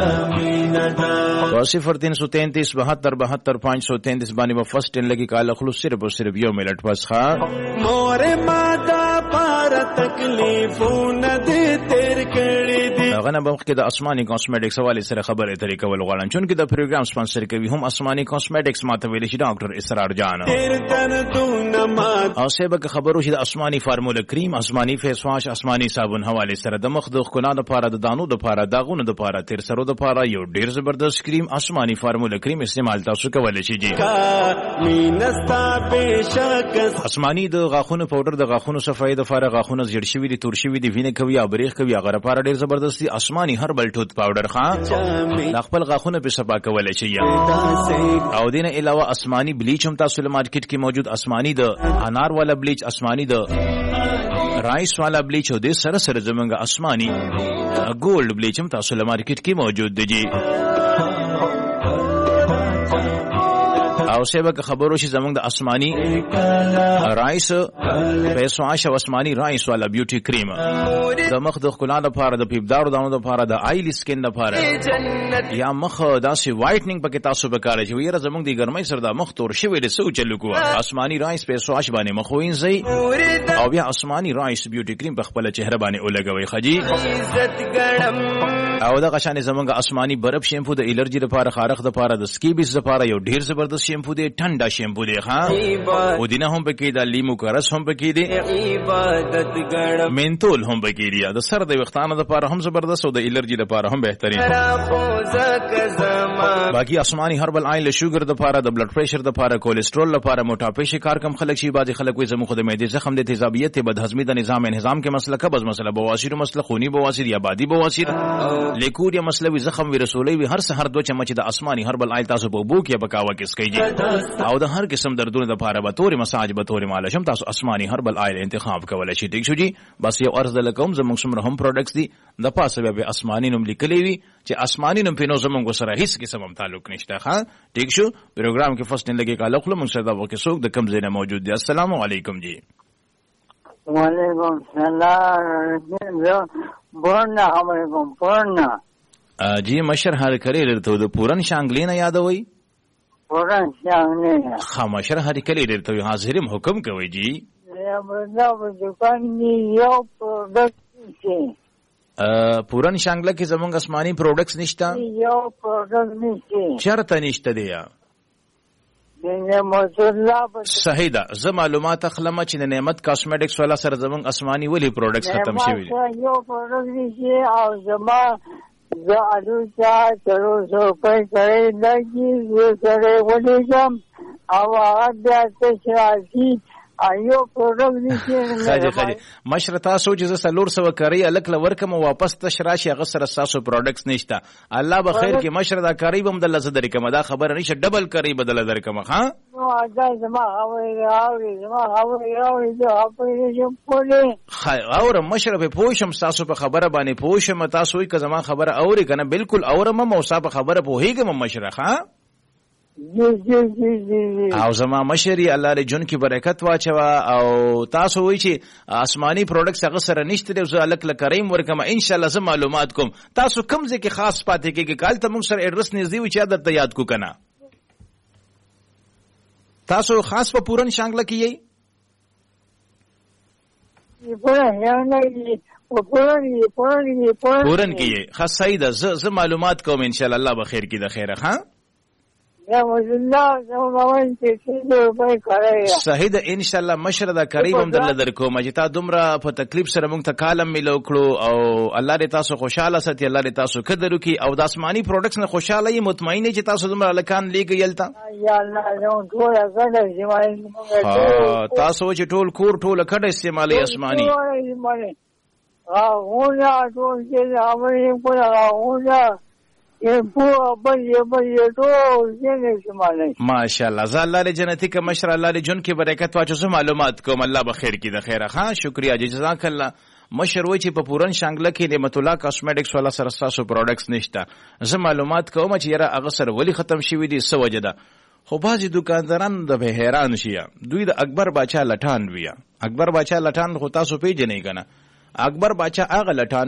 0333 72 533 باندې په فرست ان لګي کال خلوص صرف او صرف یو منټ پس ښا مور مادا پار تکلیفونه دې تیر کړې دي. غنه بمخ کې د اسماني کاسمیټکس حواله سره خبره طریقې کول غواړم چون کې د پروګرام سپانسر کوي هم اسماني کاسمیټکس ماته ویل شي ډاکټر اسرار جان او سبا خبرو شي د اسماني فارموله کریم اسماني فیس واش اسماني صابون حواله سره د مخ د خنا د پاره د دانو د پاره داغونو د پاره تیر سرو د پاره یو ډیر زبردست کریم اسماني فارموله کریم استعمال تاسو کولای شئ جی. اسماني د غاخونو پاوډر د غاخونو صفای د پاره غاخونو زیړ شوی دي تور شوی دي وینه کوي یا بریخ کوي هغه لپاره ډیر زبردست اسماني هربل ټوت پاوډر ښا د خپل غاخونو په صفا کولای شئ او دینه علاوه اسماني بلیچ هم تاسو له مارکیټ کې موجود اسماني د انار والا بلیچ اسماني د رائس والا بلیچ او د سره سره زمونږ اسماني ګولډ بلیچ هم تاسو له مارکیټ کې موجود دی او سبا خبرو شي زمونږ د اسماني رائس فیس واش او اسماني رائس والا بیوټي کریم د مخ د ښکلا لپاره د پیپدارو دانو لپاره د آیل سکین لپاره یا مخ داسې وایټنینګ پکې تاسو به کار شي ویره زمونږ د ګرمۍ سره د مخ تور شوی د سو چلو کو اسماني رائس فیس واش باندې مخ وینځي او بیا اسماني رائس بیوټي کریم په خپل چهره باندې ولګوي خجی او د غشانې زمونږ اسماني برف شیمپو د الرجی لپاره خارخ لپاره د سکیبس لپاره یو ډیر زبردست شیمپو دی ټنډا شیمپو دی ها او دینه هم پکې د لیمو کرس هم پکې دی منتول هم پکې دی د سر د وختانه لپاره هم زبردست او د الرجی لپاره هم بهترین باقي اسماني هربل آیل شوګر لپاره د بلډ پريشر لپاره کولیسټرول لپاره موټاپې شکار کم خلک شي بعضي خلک وي زموږ د معدې زخم د تیزابیت بدهضمي د نظام کې مسله قبض مسله بواسیر مسله خوني بواسیر یا بادي بواسیر لیکور یا مسله وي زخم وي رسولي وي هر سحر 2 چمچ د اسماني هربل آیل تاسو په بو کې پکاوه کې سکیږي او د هر قسم دردونو لپاره به تور مساج به تور مالش هم تاسو اسماني هربل آیل انتخاب کولای شئ ٹھیک شو جی بس یو عرض لکم زموږ سمره هم پروډکټس دي د پاسه به اسماني نوم لیکلی وي چې اسماني نوم په نو زموږ سره هیڅ قسم تعلق نشته ها ٹھیک شو پروګرام کې فرست نه لګي کاله خپل موږ سره دا وکي څوک د کم زینه موجود دي السلام علیکم جی وعلیکم السلام پورنا علیکم پورنا جی مشر هر کړي درته د پورن شانګلی نه یادوي پورن شانګلی خامشر هر کړي درته حاضرم حکم کوي جی یا بردا په دکان کې یو پروډکټ شي پورن شانګله کې زمونږ اسماني پروډکټس نشته یو پروډکټ نشته چرته نشته دی صحیح ده زه معلومات اخلم چې نعمت کاسمیټکس والا سره زمونږ اسماني ولی پروډکټس ختم شوی دي یو پروډکټ نشي او زما زه الو چا ترو سو په کړه لګي زه سره ولېږم او هغه بیا څه شي ایو پروډکټ نشي خاجه مشر تاسو چې زه سلور سو کاری الک لورکم واپس تشراشي هغه سره تاسو پروډکټس نشته الله بخیر کې مشر دا کاری بم د لزه درې کوم دا خبر نشه ډبل کاری بدل درې کوم ها نو دا زما راوي اور مشر په پوښم تاسو په خبره باندې پوښم تاسو یې که زما خبره اوري کنه بالکل اورم موصا په خبره پوهیږم مشر ها او زما مشري الله دې جون کې برکت واچوا او تاسو وایي چې آسماني پروډکټس هغه سره نشته دی زه الک لکریم ورکم ان شاء الله زه معلومات کوم تاسو کوم ځای کې خاص پاتې کېږي کال ته موږ سره ایڈریس نږدې وي چې درته یاد کو کنه تاسو خاص په پورن شانګله کې یې پورن کې یې خاص صحیح ده زه معلومات کوم ان شاء الله بخیر کې د خیره ها صحیح ده ان شاء الله مشر دا قریب هم در کوم چې تا دومره په تکلیف سره مونږ ته کالم ملو کړو او الله دې تاسو خوشاله ساتي الله دې تاسو قدر وکي او د آسماني پروډکټس نه خوشاله یې مطمئن چې تاسو دومره لکان لګي یلتا یا الله ټول کډه استعمال تاسو چې ټول کور ټول کډه استعمالي آسماني ټول چې امرې کوله ماشاءالله ز الله دې جنتی کا مشر الله دې جون کې برکت واچو زه معلومات کوم الله بخیر کې د خیره ها شکریا جزاک الله مشر وای چې په پورن شانګله کې نعمت الله کاسمیټکس والا سره تاسو پروډکټس نشته زه معلومات کوم چې یاره هغه سره ولی ختم شوی دي سو وجدا خو بعضی دکانداران د به حیران شي دوی د اکبر باچا لټان ویا اکبر باچا لټان خو تاسو پیژنې کنه اکبر باچا هغه لټان